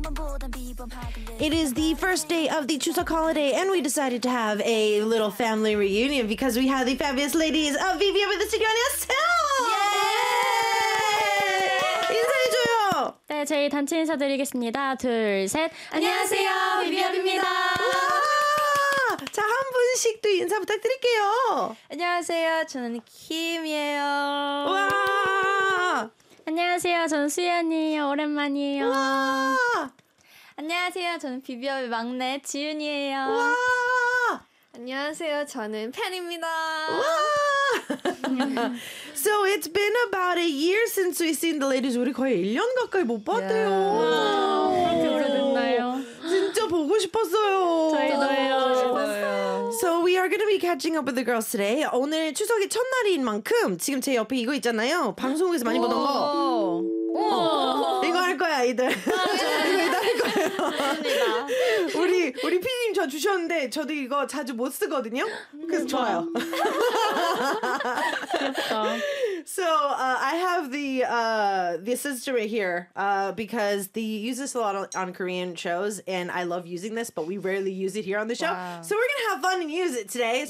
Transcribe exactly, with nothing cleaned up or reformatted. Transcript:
It is the first day of the Chuseok holiday, and we decided to have a little family reunion because we have the fabulous ladies of 비비업 in the studio. 안녕하세요. 인사해줘요. 네, 저희 단체 인사드리겠습니다. 둘, 셋. 안녕하세요, 비비업입니다. 자, 한 분씩 또 인사 부탁드릴게요. 안녕하세요, 저는 킴이에요. 와. 안녕하세요, 저는 수연이에요. 오랜만이에요. 와. 안녕하세요, 저는 비비업의 막내 지윤이에요. 와. 안녕하세요, 저는 팬입니다. So it's been about a year since we've seen the ladies. 우리 거의 일 년 가까이 못 봤대요. 그렇게 오래됐나요? 진짜 보고 싶었어요. 저희도요. So we are going to be catching up with the girls today. 오늘 추석이 첫날인 만큼 지금 제 옆에 이거 있잖아요. 방송국에서 많이 보던 거. 오. 이거 할 거야, 이들. 이거 이따 할 거예요. 우리 우리 피디님 저 주셨는데 저도 이거 자주 못 쓰거든요. 그래서 좋아요. So uh, I have the uh, the sister right here uh, because they use this a lot on, on Korean shows, and I love using this, but we rarely use it here on the show. Wow. So we're gonna have fun and use it today.